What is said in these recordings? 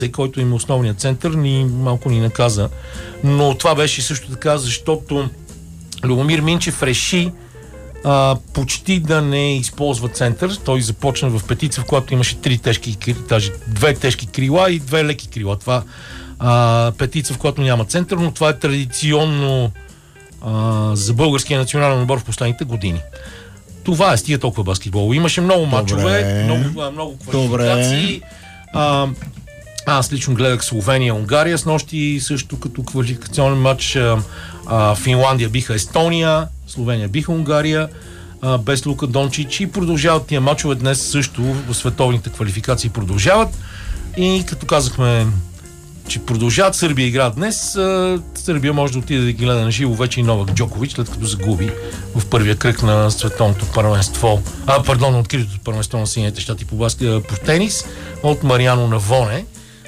който им е основният център, малко ни наказа. Но това беше също така, защото Любомир Минчев реши почти да не използва център. Той започна в петица, в която имаше даже 2 тежки крила и 2 леки крила. Това петица, в която няма център, но това е традиционно за българския национален отбор в последните години. Това е, стига толкова баскетбол. Имаше много мачове, много квалификации. Аз лично гледах Словения-Унгария с нощи, също като квалификационен матч. Финландия биха Естония, Словения биха Унгария, без Лука Дончич, и продължават тия мачове днес също. В световните квалификации продължават. И като казахме, че продължават, Сърбия играят днес. Сърбия може да отиде да ги гледа на живо вече и Новак Джокович, след като загуби в първия кръг на световното първенство, откритото първенство на Съединените щати по тенис от Мариано Навоне.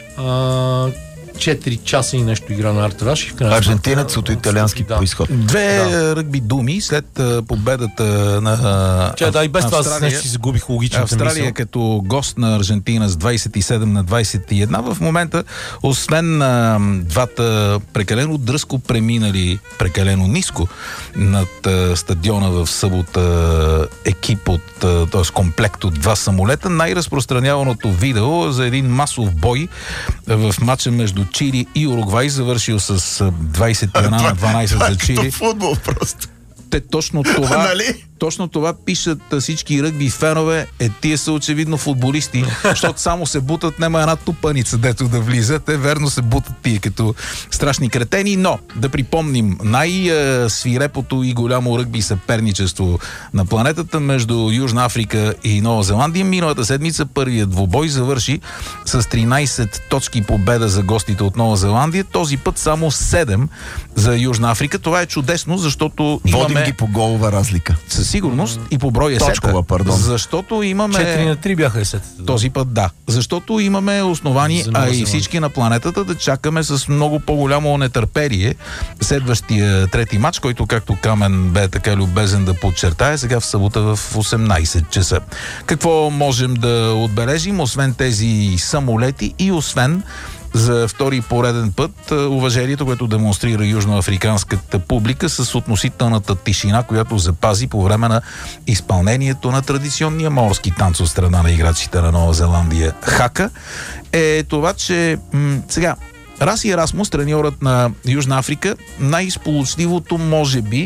4 часа и нещо игра на Артраш. Аржентинец от италиански произход. Две ръгби думи след победата на и без това нещо си загубих логичната мисъл. Австралия като гост на Аржентина с 27-21. В момента, освен двата прекалено дръзко преминали, прекалено ниско над стадиона в събота екип от, т.е. комплект от 2 самолета, най-разпространяваното видео за един масов бой в матча между Чили и Уругвай, завършил с 21 на 12 за Чили. Като футбол просто. Те точно това пишат всички ръгби фенове. Тия са очевидно футболисти, защото само се бутат, няма една тупаница, дето да влиза. Те верно се бутат тия като страшни кретени, но да припомним най-свирепото и голямо ръгби съперничество на планетата между Южна Африка и Нова Зеландия. Миналата седмица първият двубой завърши с 13 точки победа за гостите от Нова Зеландия. Този път само 7 за Южна Африка. Това е чудесно, защото водим ги по голова разлика. Със сигурност и по брой есета. Защото имаме... 4 на 3 бяха есетата. Този път да. Защото имаме основани, и всички на планетата да чакаме с много по-голямо нетърпение следващия трети матч, който, както Камен бе така любезен да подчертае, сега в събота в 18 часа. Какво можем да отбележим, освен тези самолети и освен за втори пореден път уважението, което демонстрира южноафриканската публика с относителната тишина, която запази по време на изпълнението на традиционния морски танц от страна на играчите на Нова Зеландия хака, е това, че сега Раси Ерасмус, треньорът на Южна Африка, най-сполучливото може би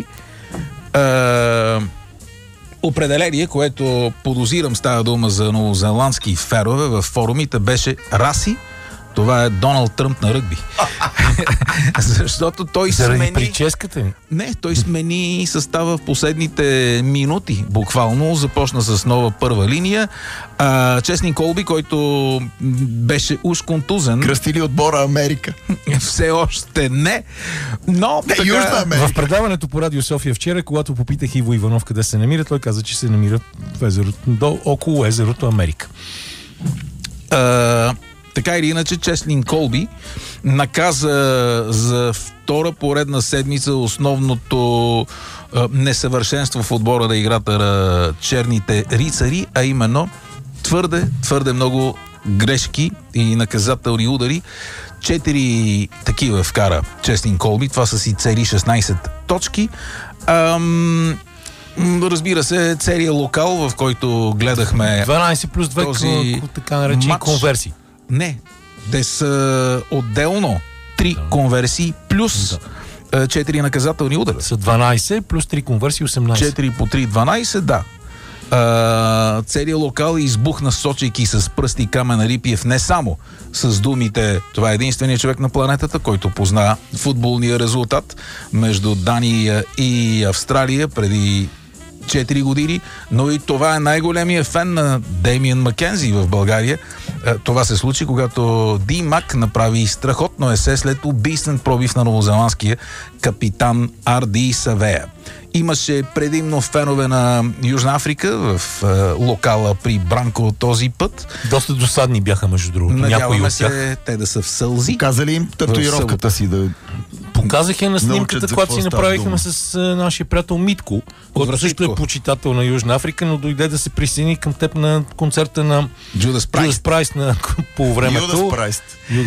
определение, което подозирам, става дума за новозеландски ферове в форумите, беше Раси, това е Доналд Тръмп на ръгби. Защото той смени... прическата ни? Не, той смени състава в последните минути. Буквално започна с нова първа линия. Честин Колби, който беше уж контузен. Кръстили отбора Америка. Все още не. Но така... Южна Америка. В предаването по Радио София вчера, когато попитах Иво Иванов къде се намира, той каза, че се намира в езерото, около езерото Америка. Така или иначе, Чеслин Колби наказа за втора поредна седмица основното несъвършенство в отбора на играта на черните рицари, а именно твърде много грешки и наказателни удари. 4 такива вкара Чеслин Колби. Това са си цели 16 точки. Разбира се, целият локал, в който гледахме 12 плюс 2 този така наречени конверсии. Не, те са отделно 3 конверсии плюс 4 наказателни удара. Са 12 плюс 3 конверсии 18. 4 по 3, 12, да. Целият локал избухна, сочейки с пръсти Камен Рипиев не само с думите "това е единственият човек на планетата, който позна футболния резултат между Дания и Австралия преди 4 години, но и това е най-големия фен на Деймиан Маккензи в България. Това се случи, когато Ди Мак направи страхотно есе след убийствен пробив на новозеландския капитан Арди Савея. Имаше предимно фенове на Южна Африка в локала при Бранко този път. Доста досадни бяха, между другото. Надяваме се те да са в сълзи. Казали им татуировката си да Казах я на снимката, научат за която си какво става направихме дума. с нашия приятел Митко, който също е почитател на Южна Африка, но дойде да се присъедини към теб на концерта на Judas Priest. Judas Priest по времето. Юдас Прайст.